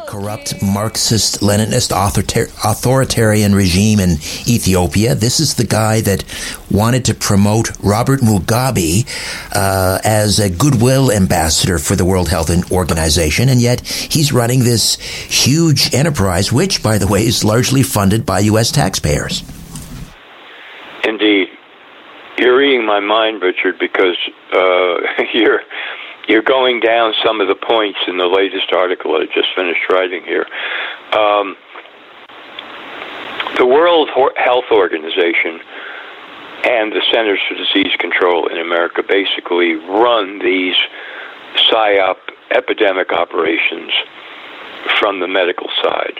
corrupt Marxist-Leninist authoritarian regime in Ethiopia. This is the guy that wanted to promote Robert Mugabe as a goodwill ambassador for the World Health Organization, and yet he's running this huge enterprise, which, by the way, is largely funded by U.S. taxpayers. Indeed. You're reading my mind, Richard, because you're going down some of the points in the latest article I just finished writing here. The World Health Organization and the Centers for Disease Control in America basically run these PSYOP epidemic operations from the medical side.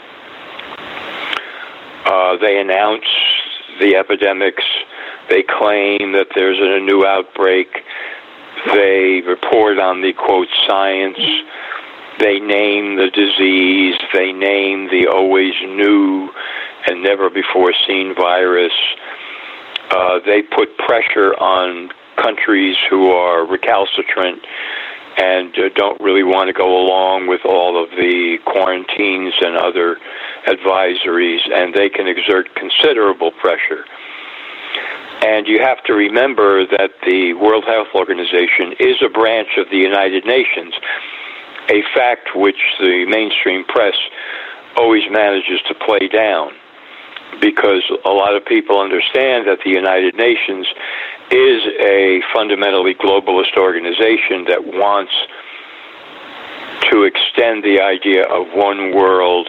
They announce the epidemics. They claim that there's a new outbreak. They report on the, quote, science. They name the disease. They name the always new and never before seen virus. They put pressure on countries who are recalcitrant and don't really want to go along with all of the quarantines and other advisories, and they can exert considerable pressure. And you have to remember that the World Health Organization is a branch of the United Nations, a fact which the mainstream press always manages to play down, because a lot of people understand that the United Nations is a fundamentally globalist organization that wants to extend the idea of one world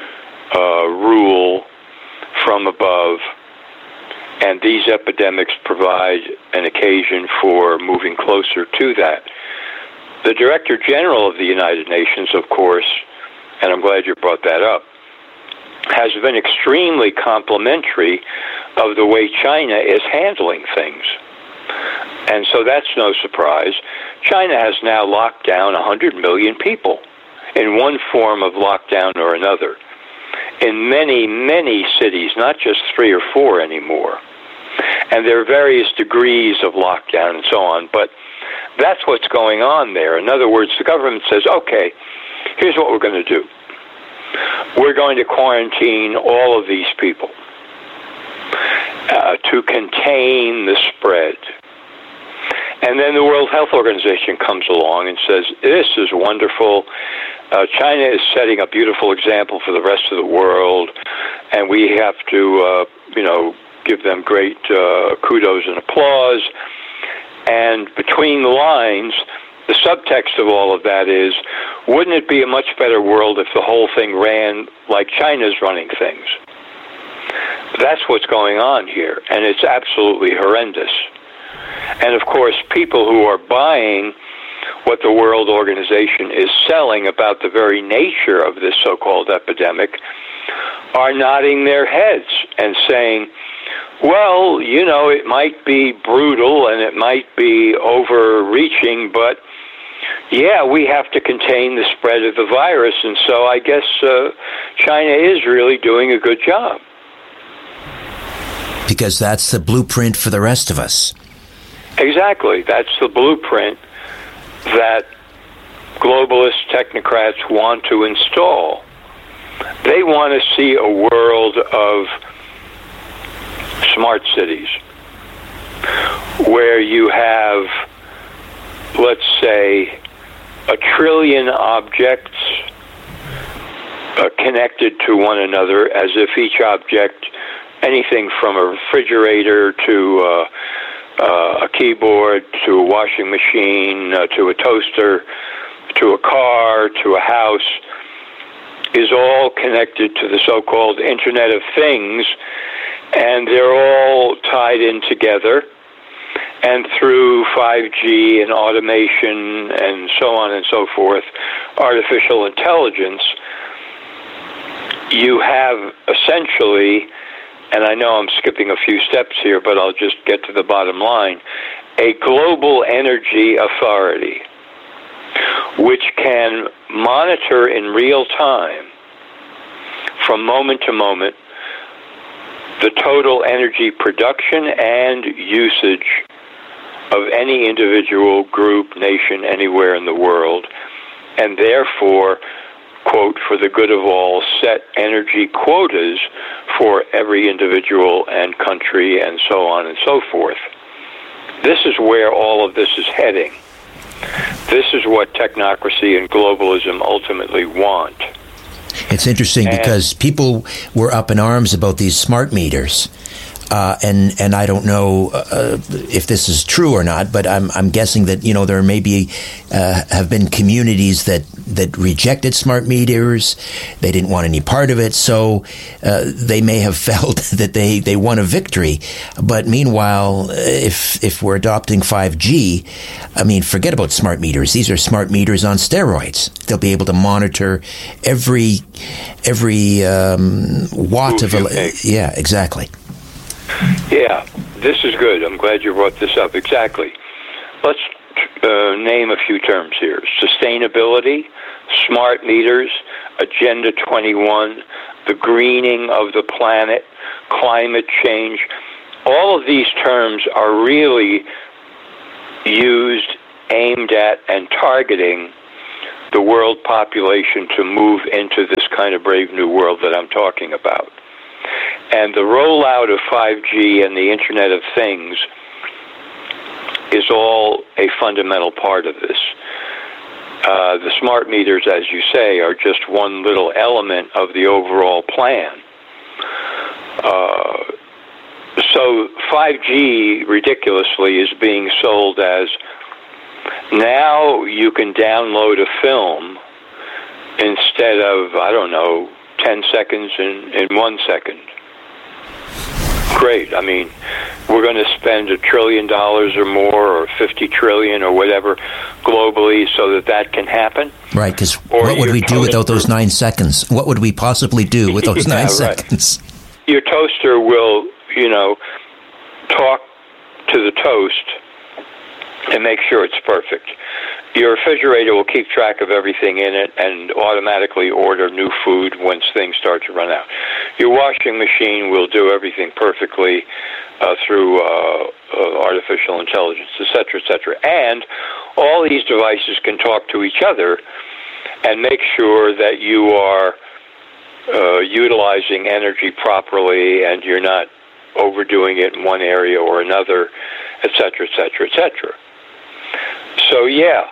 rule from above. And these epidemics provide an occasion for moving closer to that. The Director General of the United Nations, of course, and I'm glad you brought that up, has been extremely complimentary of the way China is handling things. And so that's no surprise. China has now locked down 100 million people in one form of lockdown or another, in many, many cities, not just 3 or 4 anymore. And there are various degrees of lockdown and so on, but that's what's going on there. In other words, the government says, okay, here's what we're going to do. We're going to quarantine all of these people to contain the spread. And then the World Health Organization comes along and says, this is wonderful. China is setting a beautiful example for the rest of the world, and we have to, give them great kudos and applause. And between the lines, the subtext of all of that is, wouldn't it be a much better world if the whole thing ran like China's running things? That's what's going on here, and it's absolutely horrendous. And, of course, people who are buying what the World Organization is selling about the very nature of this so-called epidemic are nodding their heads and saying, well, it might be brutal and it might be overreaching, but, yeah, we have to contain the spread of the virus, and so I guess China is really doing a good job. Because that's the blueprint for the rest of us. Exactly. That's the blueprint that globalist technocrats want to install. They want to see a world of smart cities where you have, let's say, 1 trillion objects connected to one another, as if each object, anything from a refrigerator to a keyboard, to a washing machine, to a toaster, to a car, to a house, is all connected to the so-called Internet of Things, and they're all tied in together. And through 5G and automation and so on and so forth, artificial intelligence, you have essentially, and I know I'm skipping a few steps here, but I'll just get to the bottom line, a global energy authority which can monitor in real time, from moment to moment, the total energy production and usage of any individual, group, nation, anywhere in the world, and therefore quote, for the good of all, set energy quotas for every individual and country and so on and so forth. This is where all of this is heading. This is what technocracy and globalism ultimately want. It's interesting because people were up in arms about these smart meters. And I don't know if this is true or not, but I'm guessing that, you know, there maybe have been communities that rejected smart meters. They didn't want any part of it, so they may have felt that they won a victory. But meanwhile, if we're adopting 5G, I mean, forget about smart meters. These are smart meters on steroids. They'll be able to monitor every watt of yeah, exactly. Yeah, this is good. I'm glad you brought this up. Exactly. Let's name a few terms here. Sustainability, smart meters, Agenda 21, the greening of the planet, climate change. All of these terms are really used, aimed at, and targeting the world population to move into this kind of brave new world that I'm talking about. And the rollout of 5G and the Internet of Things is all a fundamental part of this. The smart meters, as you say, are just one little element of the overall plan. So 5G, ridiculously, is being sold as, now you can download a film instead of, 10 seconds in 1 second. Great. I mean, we're going to spend $1 trillion or more, or 50 trillion or whatever globally so that can happen. Right, because what would we do without those 9 seconds? What would we possibly do with those 9 seconds? Your toaster will, talk to the toast and make sure it's perfect. Your refrigerator will keep track of everything in it and automatically order new food once things start to run out. Your washing machine will do everything perfectly through artificial intelligence, et cetera, and all these devices can talk to each other and make sure that you are utilizing energy properly and you're not overdoing it in one area or another, et cetera, et cetera, et cetera. So yeah,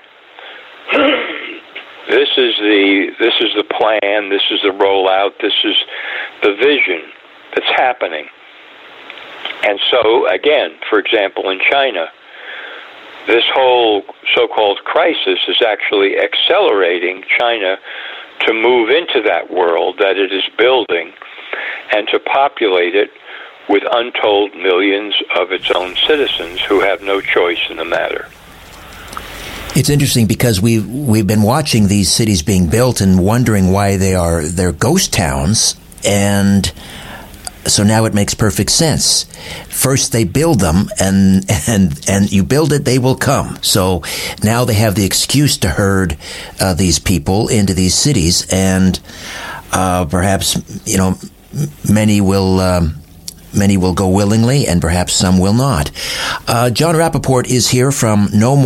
this is the plan. This is the rollout. This is the vision that's happening. And so again, for example, in China, this whole so-called crisis is actually accelerating China to move into that world that it is building and to populate it with untold millions of its own citizens who have no choice in the matter. It's interesting because we've been watching these cities being built and wondering why they're ghost towns, and so now it makes perfect sense. First they build them, and you build it, they will come. So now they have the excuse to herd these people into these cities, and perhaps many will go willingly, and perhaps some will not. Jon Rappoport is here from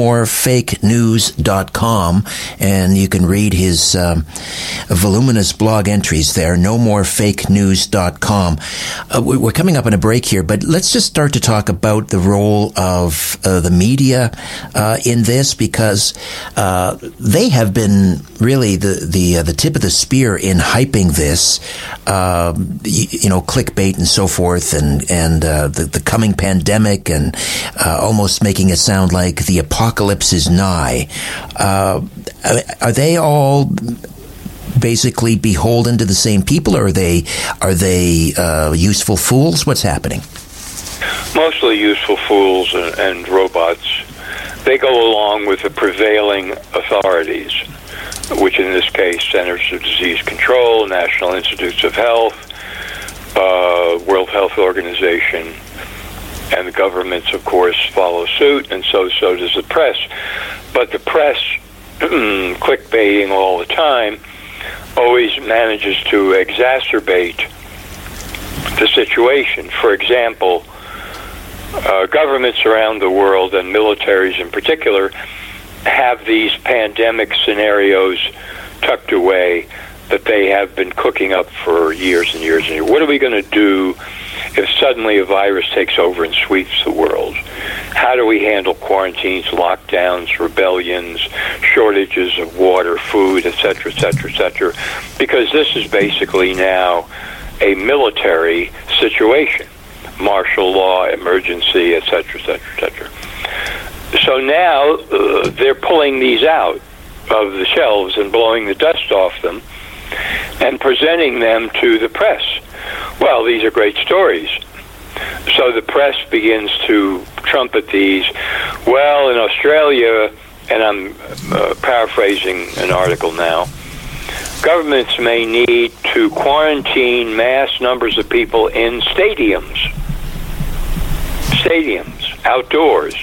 NoMoreFakeNews.com, and you can read his voluminous blog entries there, NoMoreFakeNews.com. We're coming up on a break here, but let's just start to talk about the role of the media in this, because they have been really the tip of the spear in hyping this, clickbait and so forth, and the coming pandemic, and almost making it sound like the apocalypse is nigh. Are they all basically beholden to the same people, or are they useful fools? What's happening? Mostly useful fools and robots. They go along with the prevailing authorities, which in this case, Centers for Disease Control, National Institutes of Health, World Health Organization, and the governments, of course, follow suit, and so does the press. But the press, clickbaiting all the time, always manages to exacerbate the situation. For example, governments around the world, and militaries in particular, have these pandemic scenarios tucked away. that they have been cooking up for years and years and years. What are we going to do if suddenly a virus takes over and sweeps the world? How do we handle quarantines, lockdowns, rebellions, shortages of water, food, et cetera, et cetera, et cetera? Because this is basically now a military situation, martial law, emergency, et cetera, et cetera, et cetera. So now they're pulling these out of the shelves and blowing the dust off them and presenting them to the press. Well, these are great stories. So the press begins to trumpet these. Well, in Australia, and I'm paraphrasing an article now, governments may need to quarantine mass numbers of people in stadiums, outdoors,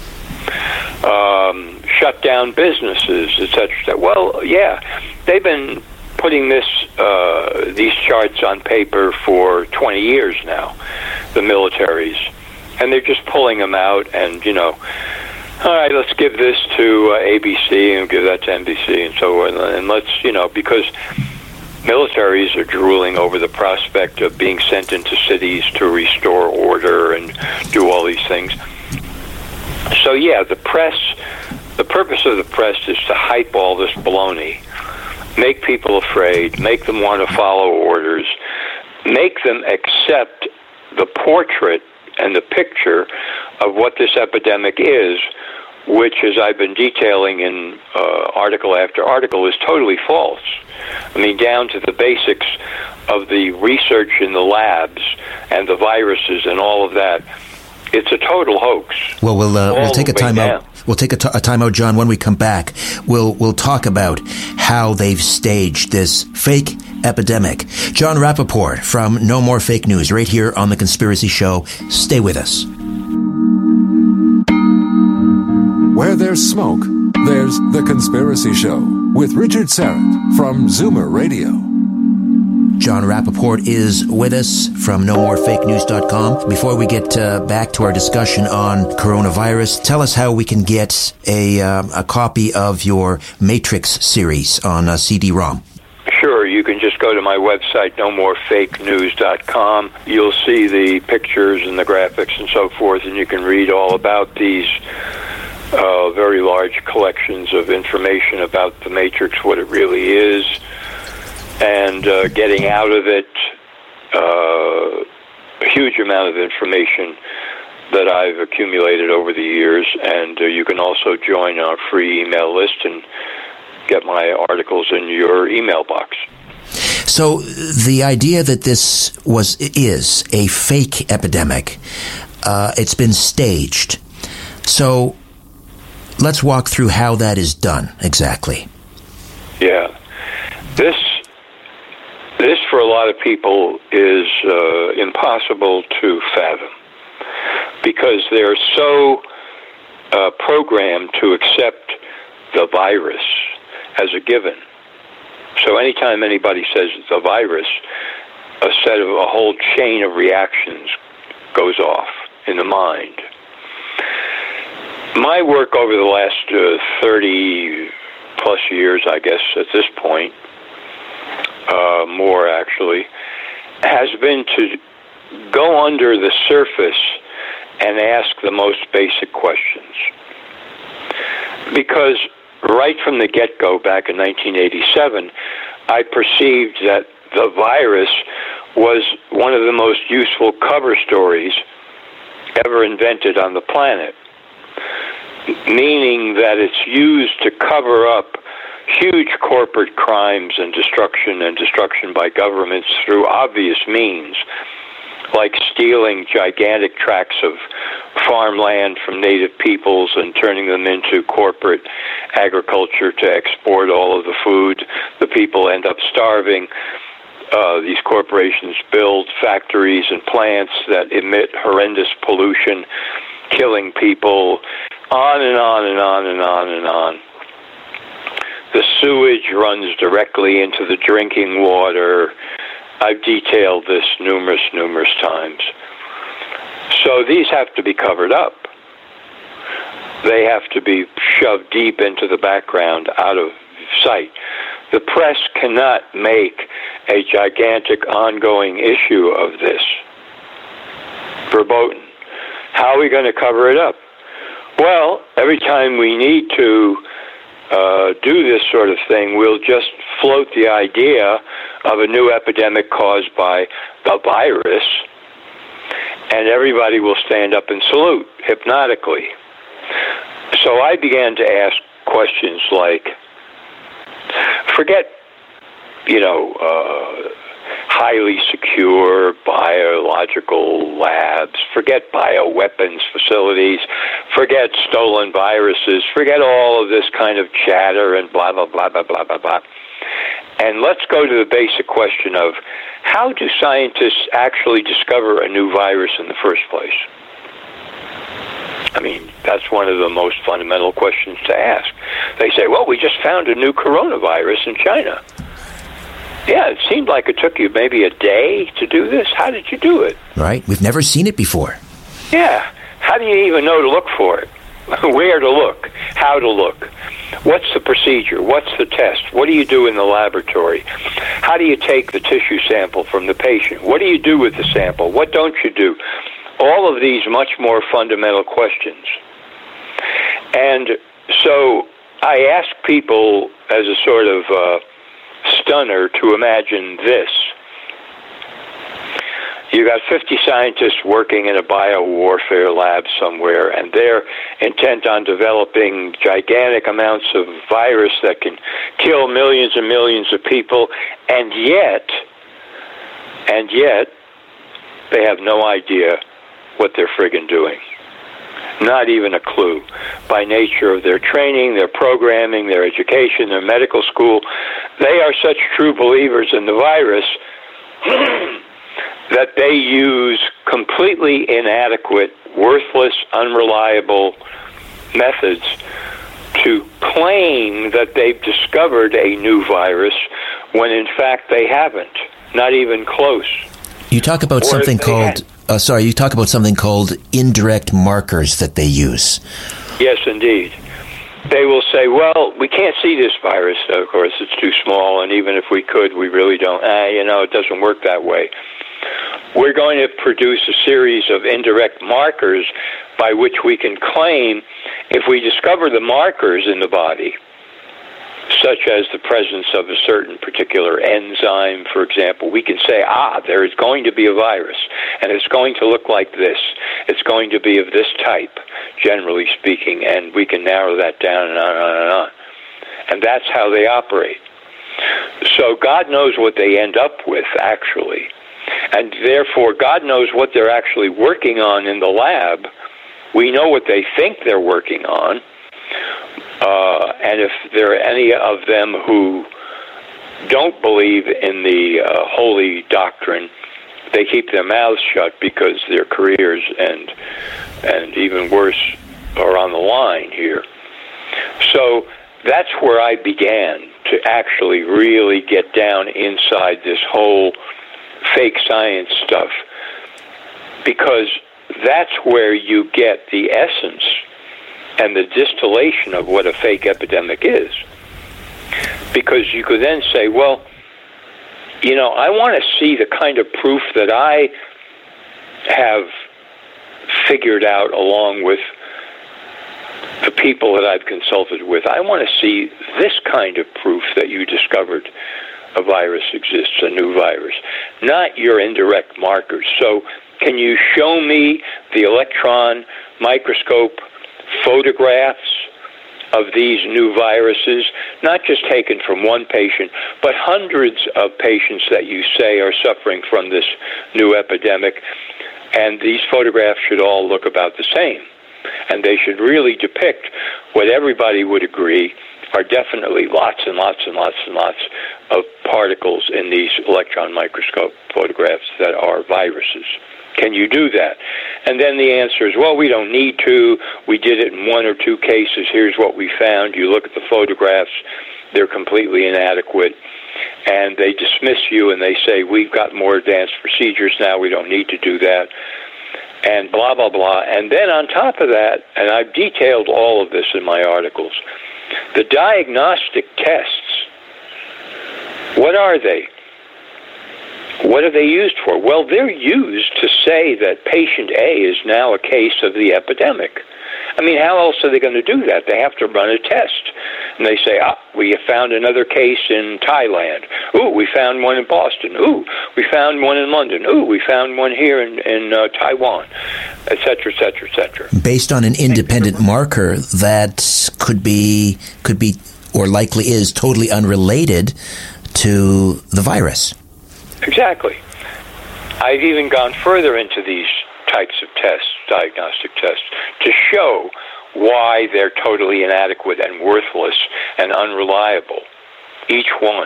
shut down businesses, etc. Well, yeah, they've been putting these charts on paper for 20 years now, the militaries, and they're just pulling them out and, all right, let's give this to ABC and give that to NBC and so on, and let's, because militaries are drooling over the prospect of being sent into cities to restore order and do all these things. So, yeah, the purpose of the press is to hype all this baloney, make people afraid, make them want to follow orders, make them accept the portrait and the picture of what this epidemic is, which, as I've been detailing in article after article, is totally false. I mean, down to the basics of the research in the labs and the viruses and all of that. It's a total hoax. Well, we'll take a timeout. We'll take a timeout, John. When we come back, we'll talk about how they've staged this fake epidemic. Jon Rappoport from No More Fake News, right here on The Conspiracy Show. Stay with us. Where there's smoke, there's The Conspiracy Show with Richard Syrett from Zoomer Radio. Jon Rappoport is with us from NoMoreFakeNews.com. Before we get back to our discussion on coronavirus, tell us how we can get a copy of your Matrix series on CD-ROM. Sure, you can just go to my website, NoMoreFakeNews.com. You'll see the pictures and the graphics and so forth, and you can read all about these very large collections of information about the Matrix, what it really is, and getting out of it a huge amount of information that I've accumulated over the years. And you can also join our free email list and get my articles in your email box. So the idea that this is a fake epidemic, it's been staged. So let's walk through how that is done exactly. Yeah. This for a lot of people is impossible to fathom, because they're so programmed to accept the virus as a given. So anytime anybody says it's a virus, a whole chain of reactions goes off in the mind. My work over the last 30 plus years, I guess, at this point, more actually, has been to go under the surface and ask the most basic questions. Because right from the get-go back in 1987, I perceived that the virus was one of the most useful cover stories ever invented on the planet, meaning that it's used to cover up huge corporate crimes and destruction by governments through obvious means, like stealing gigantic tracts of farmland from native peoples and turning them into corporate agriculture to export all of the food. The people end up starving. These corporations build factories and plants that emit horrendous pollution, killing people, on and on and on and on and on. The sewage runs directly into the drinking water. I've detailed this numerous times. So these have to be covered up. They have to be shoved deep into the background, out of sight. The press cannot make a gigantic ongoing issue of this. Verboten. How are we going to cover it up? Well, every time we need to do this sort of thing, we'll just float the idea of a new epidemic caused by the virus, and everybody will stand up and salute hypnotically. So I began to ask questions like, forget, highly secure biological labs, forget bioweapons facilities, forget stolen viruses, forget all of this kind of chatter and blah, blah, blah, blah, blah, blah, blah. And let's go to the basic question of, how do scientists actually discover a new virus in the first place? I mean, that's one of the most fundamental questions to ask. They say, well, we just found a new coronavirus in China. Yeah, it seemed like it took you maybe a day to do this. How did you do it? Right. We've never seen it before. Yeah. How do you even know to look for it? Where to look? How to look? What's the procedure? What's the test? What do you do in the laboratory? How do you take the tissue sample from the patient? What do you do with the sample? What don't you do? All of these much more fundamental questions. And so I ask people as a sort of stunner to imagine this. You got 50 scientists working in a biowarfare lab somewhere, and they're intent on developing gigantic amounts of virus that can kill millions and millions of people, and yet, they have no idea what they're friggin' doing. Not even a clue. By nature of their training, their programming, their education, their medical school, they are such true believers in the virus that they use completely inadequate, worthless, unreliable methods to claim that they've discovered a new virus when in fact they haven't. Not even close. You talk about something called... you talk about something called indirect markers that they use. Yes, indeed. They will say, well, we can't see this virus, of course, it's too small, and even if we could, we really don't. It doesn't work that way. We're going to produce a series of indirect markers by which we can claim, if we discover the markers in the body, such as the presence of a certain particular enzyme, for example, we can say, there is going to be a virus, and it's going to look like this. It's going to be of this type, generally speaking, and we can narrow that down and on and on and on. And that's how they operate. So God knows what they end up with, actually. And therefore, God knows what they're actually working on in the lab. We know what they think they're working on. And if there are any of them who don't believe in the holy doctrine, they keep their mouths shut because their careers and even worse are on the line here. So that's where I began to actually really get down inside this whole fake science stuff, because that's where you get the essence and the distillation of what a fake epidemic is. Because you could then say, well, I want to see the kind of proof that I have figured out along with the people that I've consulted with. I want to see this kind of proof that you discovered a virus exists, a new virus, not your indirect markers. So can you show me the electron microscope photographs of these new viruses, not just taken from one patient, but hundreds of patients that you say are suffering from this new epidemic, and these photographs should all look about the same. And they should really depict what everybody would agree are definitely lots and lots and lots and lots of particles in these electron microscope photographs that are viruses. Can you do that? And then the answer is, well, we don't need to. We did it in one or two cases. Here's what we found. You look at the photographs. They're completely inadequate. And they dismiss you and they say, we've got more advanced procedures now. We don't need to do that. And blah, blah, blah. And then on top of that, and I've detailed all of this in my articles, the diagnostic tests What are they? What are they used for? Well, they're used to say that patient A is now a case of the epidemic. I mean, how else are they going to do that? They have to run a test. And they say, we have found another case in Thailand. Ooh, we found one in Boston. Ooh, we found one in London. Ooh, we found one here in Taiwan, et cetera, et cetera, et cetera. Based on an independent marker that could be, or likely is, totally unrelated to the virus. Exactly. I've even gone further into these types of tests, diagnostic tests, to show why they're totally inadequate and worthless and unreliable, each one.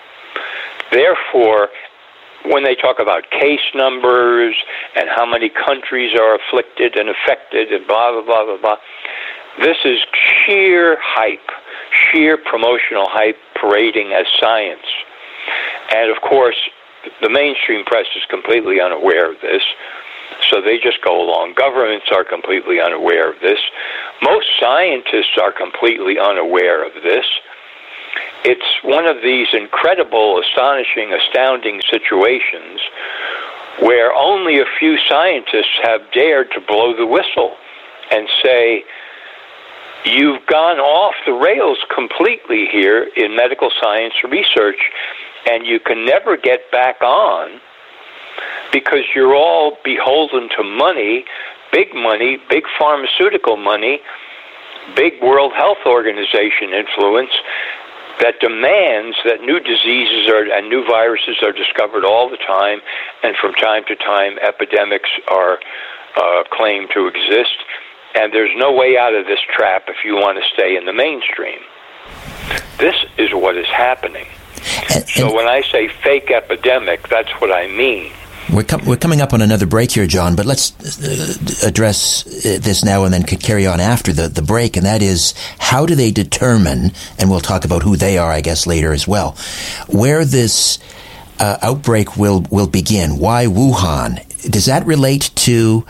Therefore, when they talk about case numbers and how many countries are afflicted and affected and blah, blah, blah, blah, blah, this is sheer hype, sheer promotional hype parading as science. And, of course, the mainstream press is completely unaware of this, so they just go along. Governments are completely unaware of this. Most scientists are completely unaware of this. It's one of these incredible, astonishing, astounding situations where only a few scientists have dared to blow the whistle and say, you've gone off the rails completely here in medical science research, and you can never get back on because you're all beholden to money, big pharmaceutical money, big World Health Organization influence that demands that new diseases and new viruses are discovered all the time, and from time to time epidemics are claimed to exist, and there's no way out of this trap if you want to stay in the mainstream. This is what is happening. So when I say fake epidemic, that's what I mean. We're coming up on another break here, John, but let's address this now and then could carry on after the break, and that is, how do they determine, and we'll talk about who they are, I guess, later as well, where this outbreak will begin? Why Wuhan? Does that relate to...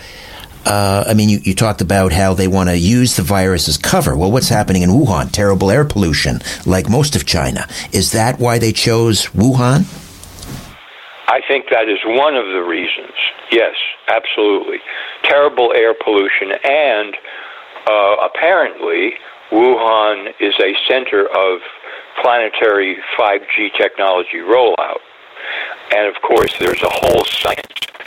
you talked about how they want to use the virus as cover. Well, what's happening in Wuhan? Terrible air pollution, like most of China. Is that why they chose Wuhan? I think that is one of the reasons. Yes, absolutely. Terrible air pollution, and apparently Wuhan is a center of planetary 5G technology rollout. And, of course, there's a whole science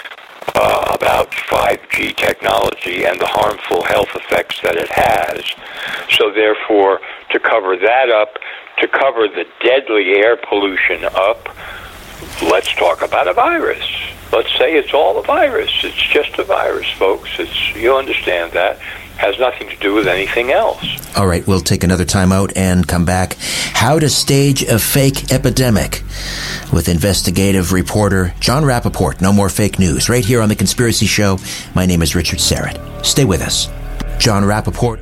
about 5G technology and the harmful health effects that it has. So therefore, to cover that up, to cover the deadly air pollution up, let's talk about a virus. Let's say it's all a virus. It's just a virus, folks. You understand that. Has nothing to do with anything else. All right, we'll take another time out and come back. How to stage a fake epidemic with investigative reporter John Rappaport. No more fake news. Right here on The Conspiracy Show. My name is Richard Syrett. Stay with us. John Rappaport.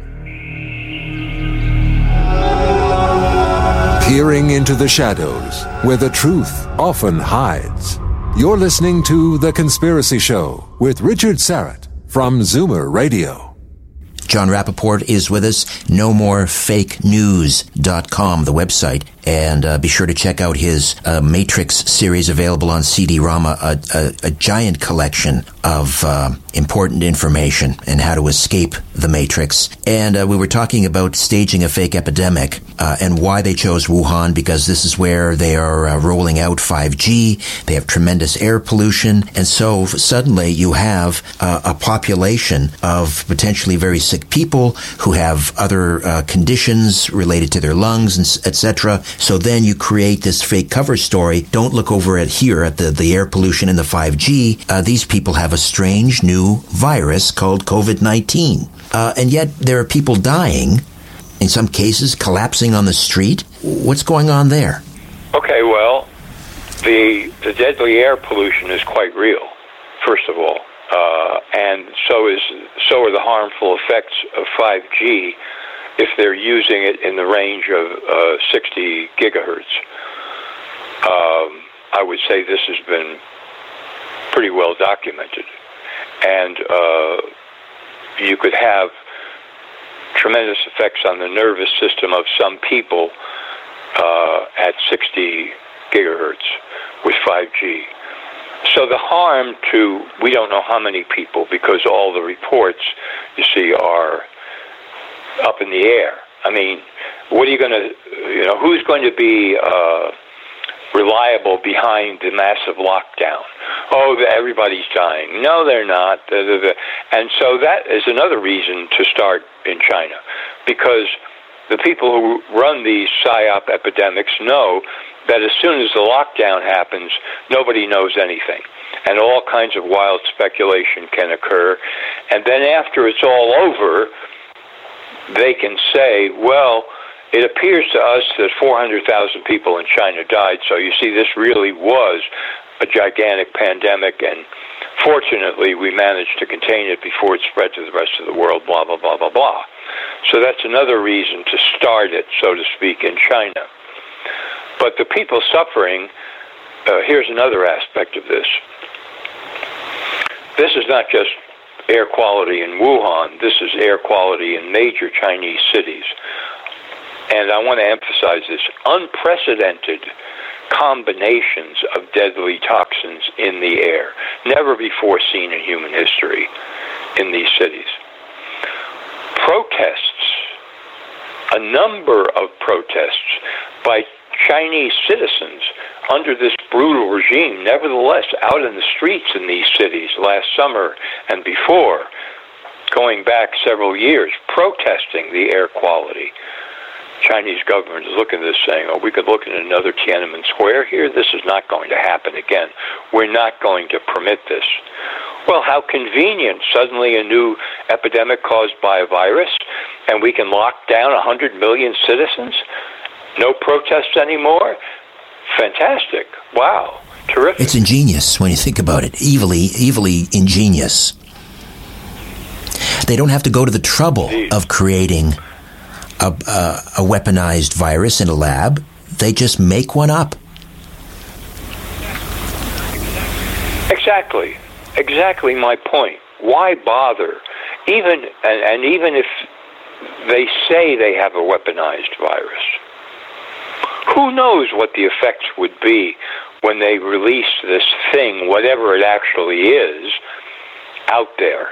Peering into the shadows, where the truth often hides. You're listening to The Conspiracy Show with Richard Syrett from Zoomer Radio. John Rappaport is with us. NoMoreFakeNews.com, the website. And be sure to check out his Matrix series available on CD-ROM, a giant collection of important information and how to escape the Matrix. And we were talking about staging a fake epidemic and why they chose Wuhan, because this is where they are rolling out 5G. They have tremendous air pollution. And so suddenly you have a population of potentially very sick people who have other conditions related to their lungs, and etc. So then you create this fake cover story. Don't look over at here at the air pollution and the 5G. These people have a strange new virus called COVID-19. And yet there are people dying, in some cases collapsing on the street. What's going on there? Okay, well, the deadly air pollution is quite real, first of all. And so are the harmful effects of 5G if they're using it in the range of 60 gigahertz. I would say this has been pretty well documented. And you could have tremendous effects on the nervous system of some people at 60 gigahertz with 5G. So the harm to, we don't know how many people, because all the reports, you see, are up in the air. I mean, what are you going to, who's going to be reliable behind the massive lockdown? Oh, everybody's dying. No, they're not. And so that is another reason to start in China, because the people who run these PSYOP epidemics know that as soon as the lockdown happens, nobody knows anything. And all kinds of wild speculation can occur. And then after it's all over, they can say, well, it appears to us that 400,000 people in China died. So you see, this really was a gigantic pandemic, and fortunately we managed to contain it before it spread to the rest of the world, blah, blah, blah, blah, blah. So that's another reason to start it, so to speak, in China. But the people suffering, here's another aspect of this. This is not just air quality in Wuhan. This is air quality in major Chinese cities. And I want to emphasize this: unprecedented combinations of deadly toxins in the air, never before seen in human history in these cities. Protests, a number of protests by Chinese citizens under this brutal regime, nevertheless out in the streets in these cities last summer and before, going back several years, protesting the air quality. Chinese government is looking at this saying, oh, we could look at another Tiananmen Square here. This is not going to happen again. We're not going to permit this. Well, how convenient. Suddenly a new epidemic caused by a virus, and we can lock down 100 million citizens? No protests anymore? Fantastic. Wow. Terrific. It's ingenious when you think about it. Evilly ingenious. They don't have to go to the trouble of creating a weaponized virus in a lab. They just make one up. Exactly my point. Why bother? Even if they say they have a weaponized virus, who knows what the effects would be when they release this thing, whatever it actually is, out there.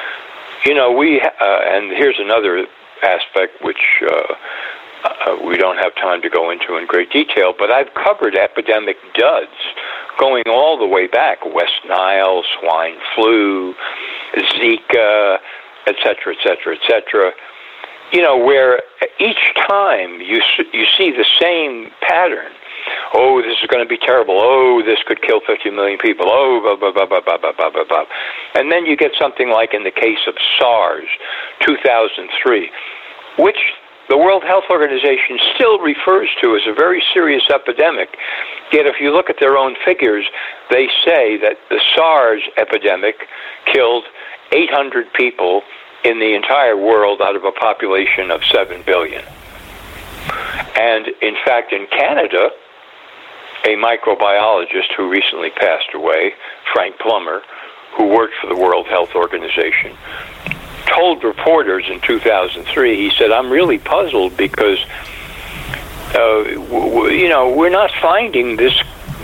And here's another aspect which we don't have time to go into in great detail, but I've covered epidemic duds going all the way back: West Nile, swine flu, Zika, etc., etc., etc. Where each time you see the same pattern. Oh, this is going to be terrible. Oh, this could kill 50 million people. Oh, blah, blah, blah, blah, blah, blah, blah, blah, blah. And then you get something like in the case of SARS, 2003, which the World Health Organization still refers to as a very serious epidemic. Yet if you look at their own figures, they say that the SARS epidemic killed 800 people in the entire world out of a population of 7 billion. And in fact, in Canada, a microbiologist who recently passed away, Frank Plummer, who worked for the World Health Organization, told reporters in 2003, he said, I'm really puzzled because, we're not finding this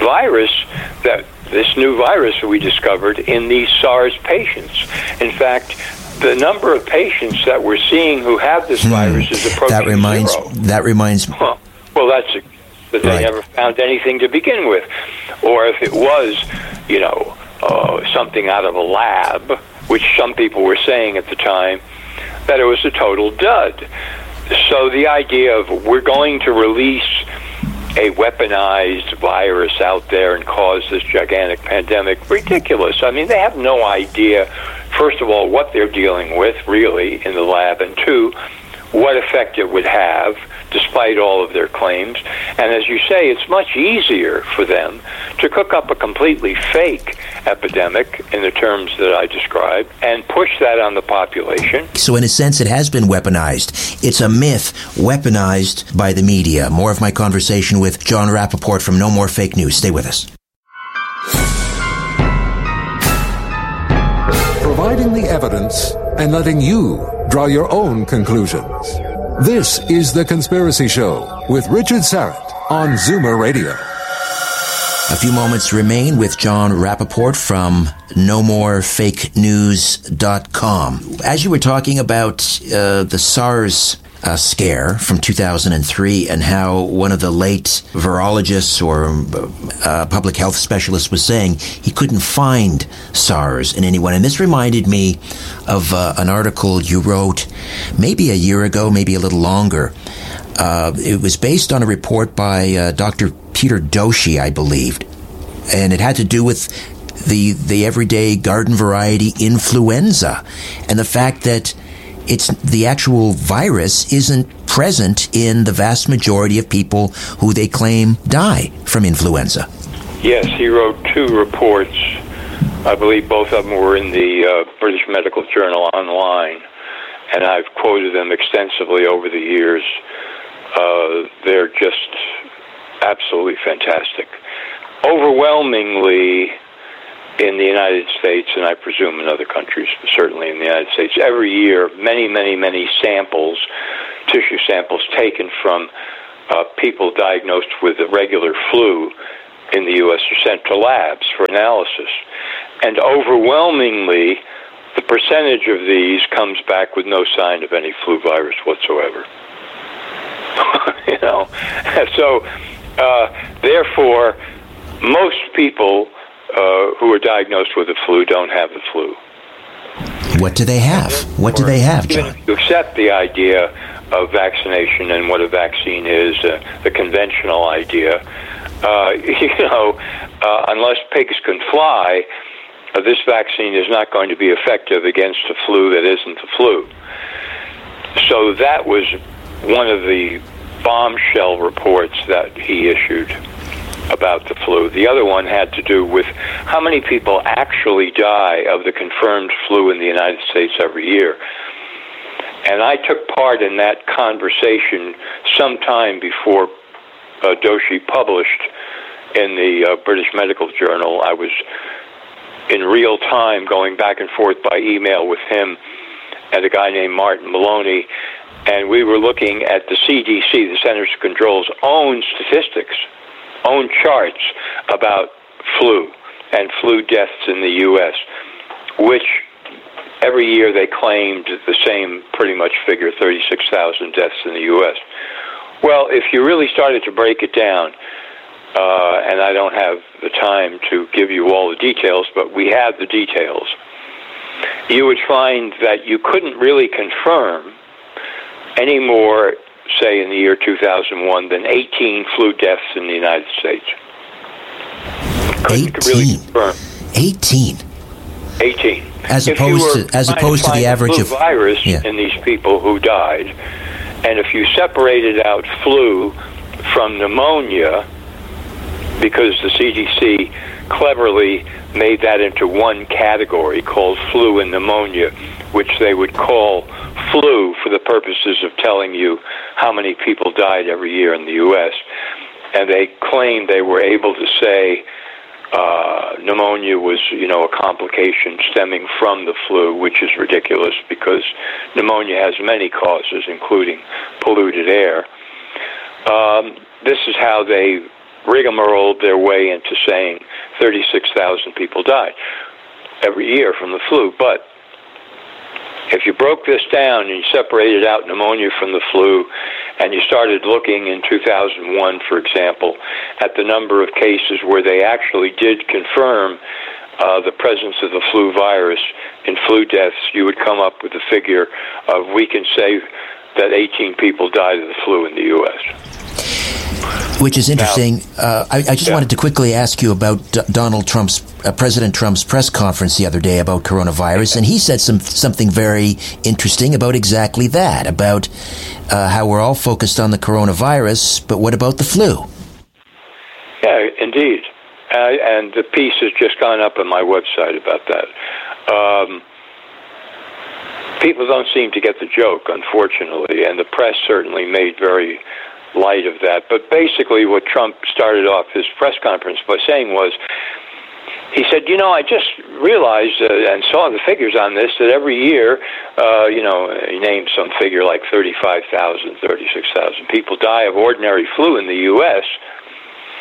new virus that we discovered in these SARS patients. In fact, the number of patients that we're seeing who have this virus is approaching zero. That reminds me. Well, that's that they never found anything to begin with. Or if it was, something out of a lab, which some people were saying at the time, that it was a total dud. So the idea of we're going to release a weaponized virus out there and cause this gigantic pandemic, ridiculous. I mean, they have no idea, first of all, what they're dealing with, really, in the lab, and two, what effect it would have, despite all of their claims. And as you say, it's much easier for them to cook up a completely fake epidemic in the terms that I described and push that on the population. So in a sense, it has been weaponized. It's a myth weaponized by the media. More of my conversation with Jon Rappoport from No More Fake News. Stay with us. Providing the evidence and letting you draw your own conclusions. This is The Conspiracy Show with Richard Syrett on Zoomer Radio. A few moments remain with Jon Rappoport from NoMoreFakeNews.com. As you were talking about the SARS scare from 2003 and how one of the late virologists or public health specialists was saying he couldn't find SARS in anyone. And this reminded me of an article you wrote maybe a year ago, maybe a little longer. It was based on a report by Dr. Peter Doshi, I believed, and it had to do with the everyday garden variety influenza and the fact that it's the actual virus isn't present in the vast majority of people who they claim die from influenza. Yes, he wrote 2 reports. I believe both of them were in the British Medical Journal online, and I've quoted them extensively over the years. They're just absolutely fantastic. Overwhelmingly, in the United States, and I presume in other countries, but certainly in the United States, every year, many, many, many samples, tissue samples taken from people diagnosed with the regular flu in the U.S. are sent to labs for analysis. And overwhelmingly, the percentage of these comes back with no sign of any flu virus whatsoever. So therefore, most people who are diagnosed with the flu don't have the flu. What do they have? What do they have, John? Even if you accept the idea of vaccination and what a vaccine is, the conventional idea, unless pigs can fly, this vaccine is not going to be effective against a flu that isn't the flu. So that was one of the bombshell reports that he issued about the flu. The other one had to do with how many people actually die of the confirmed flu in the United States every year. And I took part in that conversation sometime before Doshi published in the British Medical Journal. I was in real time going back and forth by email with him and a guy named Martin Maloney, and we were looking at the CDC, the Centers for Control's own statistics, own charts about flu and flu deaths in the U.S., which every year they claimed the same pretty much figure, 36,000 deaths in the U.S. Well, if you really started to break it down, and I don't have the time to give you all the details, but we have the details, you would find that you couldn't really confirm any more, say, in the year 2001, than 18 flu deaths in the United States. 18. Really confirm. 18. 18. As opposed to the average flu of virus in these people who died, and if you separated out flu from pneumonia, because the CDC cleverly made that into one category called flu and pneumonia, which they would call flu for the purposes of telling you how many people died every year in the U.S. And they claimed they were able to say pneumonia was, a complication stemming from the flu, which is ridiculous because pneumonia has many causes, including polluted air. This is how they rigmarolled their way into saying 36,000 people died every year from the flu. But if you broke this down and you separated out pneumonia from the flu, and you started looking in 2001, for example, at the number of cases where they actually did confirm the presence of the flu virus in flu deaths, you would come up with the figure of, we can say that 18 people died of the flu in the U.S. Which is interesting. I just wanted to quickly ask you about President Trump's press conference the other day about coronavirus, and he said something very interesting about exactly that, about how we're all focused on the coronavirus, but what about the flu? Yeah, indeed. And the piece has just gone up on my website about that. People don't seem to get the joke, unfortunately, and the press certainly made very light of that. But basically what Trump started off his press conference by saying was, he said, I just realized and saw the figures on this, that every year, he named some figure like 35,000, 36,000 people die of ordinary flu in the U.S.,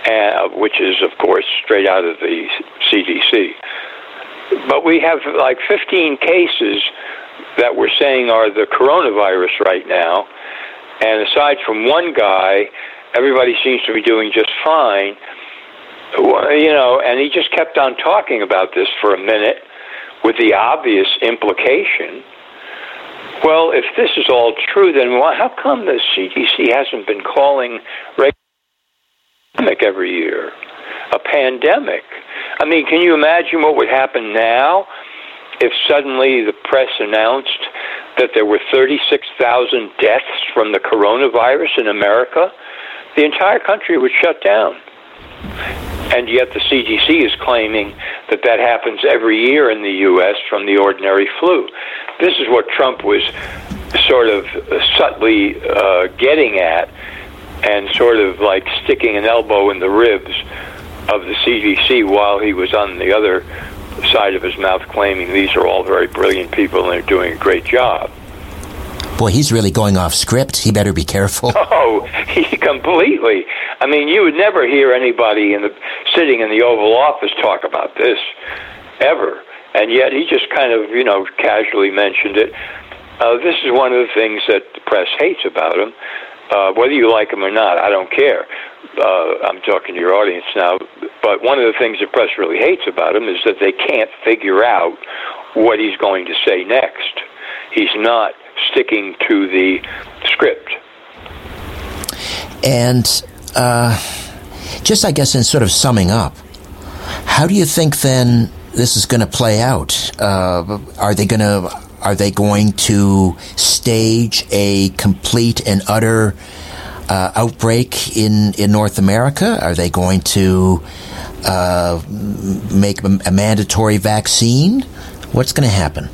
which is, of course, straight out of the CDC. But we have like 15 cases that we're saying are the coronavirus right now, and aside from one guy, everybody seems to be doing just fine. And he just kept on talking about this for a minute with the obvious implication, well, if this is all true, then how come the CDC hasn't been calling pandemic every year a pandemic? I mean, can you imagine what would happen now if suddenly the press announced that there were 36,000 deaths from the coronavirus in America? The entire country would shut down. And yet the CDC is claiming that happens every year in the U.S. from the ordinary flu. This is what Trump was sort of subtly getting at, and sort of like sticking an elbow in the ribs of the CDC while he was on the other side of his mouth claiming these are all very brilliant people and they're doing a great job. Boy, he's really going off script. He better be careful. Oh, he completely. I mean, you would never hear anybody sitting in the Oval Office talk about this, ever. And yet he just kind of, casually mentioned it. This is one of the things that the press hates about him. Whether you like him or not, I don't care. I'm talking to your audience now. But one of the things the press really hates about him is that they can't figure out what he's going to say next. He's not sticking to the script. And just, I guess, in sort of summing up, how do you think then this is going to play out? Are they going to stage a complete and utter outbreak in North America? Are they going to make a mandatory vaccine? What's going to happen?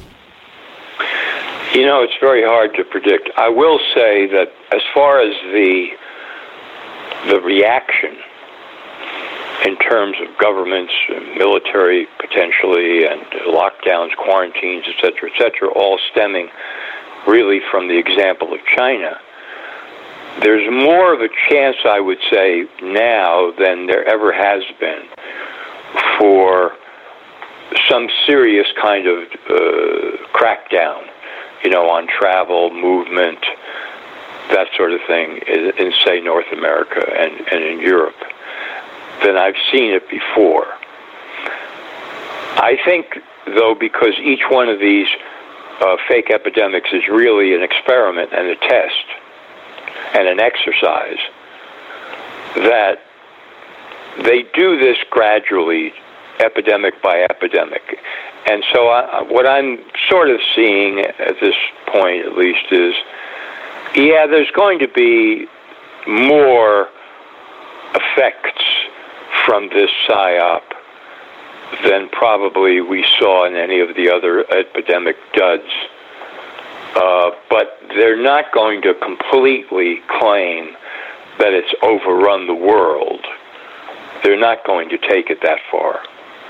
It's very hard to predict. I will say that as far as the reaction in terms of governments, military potentially, and lockdowns, quarantines, et cetera, all stemming really from the example of China, there's more of a chance, I would say, now than there ever has been for some serious kind of crackdown, on travel, movement, that sort of thing in say, North America and in Europe, than I've seen it before. I think, though, because each one of these fake epidemics is really an experiment and a test and an exercise, that they do this gradually, epidemic by epidemic. And so what I'm sort of seeing at this point, at least, is, there's going to be more effects from this PSYOP than probably we saw in any of the other epidemic duds. But they're not going to completely claim that it's overrun the world. They're not going to take it that far.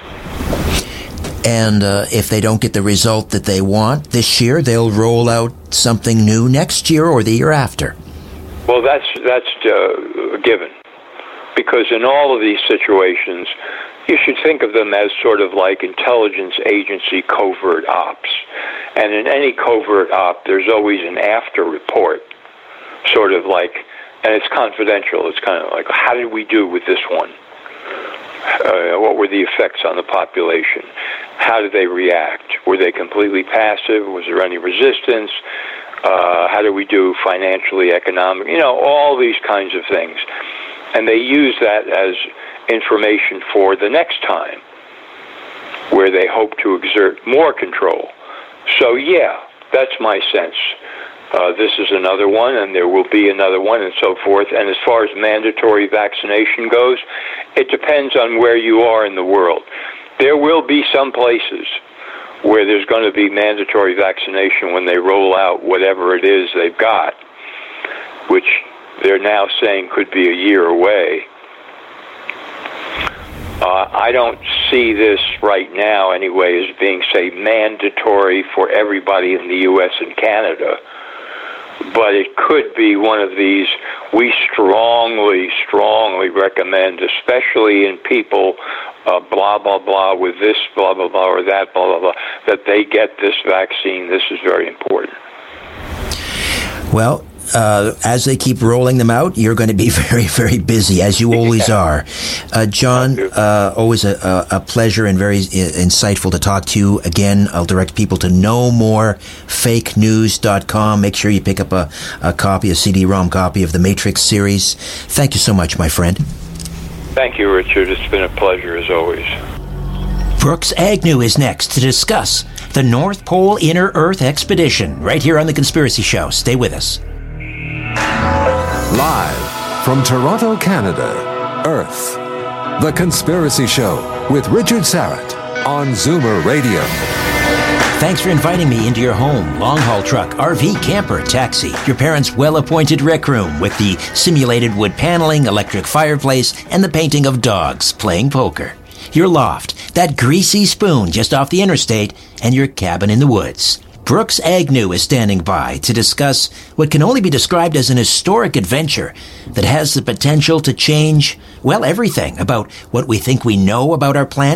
And if they don't get the result that they want this year, they'll roll out something new next year or the year after. Well, that's a given. Because in all of these situations, you should think of them as sort of like intelligence agency covert ops. And in any covert op, there's always an after report, sort of like, and it's confidential. It's kind of like, how did we do with this one? What were the effects on the population? How did they react? Were they completely passive? Was there any resistance? How did we do financially, economically? All these kinds of things. And they use that as information for the next time, where they hope to exert more control. So, that's my sense. This is another one, and there will be another one, and so forth. And as far as mandatory vaccination goes, it depends on where you are in the world. There will be some places where there's going to be mandatory vaccination when they roll out whatever it is they've got, which they're now saying could be a year away. I don't see this right now, anyway, as being, say, mandatory for everybody in the U.S. and Canada. but it could be one of these. We strongly recommend, especially in people, blah, blah, blah, with this, blah, blah, blah, or that, blah, blah, blah, that they get this vaccine. This is very important. Well, as they keep rolling them out, you're going to be very, very busy, as you always are. John, always a pleasure and very insightful to talk to you. Again, I'll direct people to nomorefakenews.com. Make sure you pick up a copy, a CD-ROM copy of the Matrix series. Thank you so much, my friend. Thank you, Richard. It's been a pleasure, as always. Brooks Agnew is next to discuss the North Pole Inner Earth Expedition, right here on The Conspiracy Show. Stay with us. Live from Toronto, Canada, Earth. The Conspiracy Show with Richard Syrett on Zoomer Radio. Thanks for inviting me into your home, long-haul truck, RV, camper, taxi, your parents' well-appointed rec room with the simulated wood paneling, electric fireplace, and the painting of dogs playing poker. Your loft, that greasy spoon just off the interstate, and your cabin in the woods. Brooks Agnew is standing by to discuss what can only be described as an historic adventure that has the potential to change, well, everything about what we think we know about our planet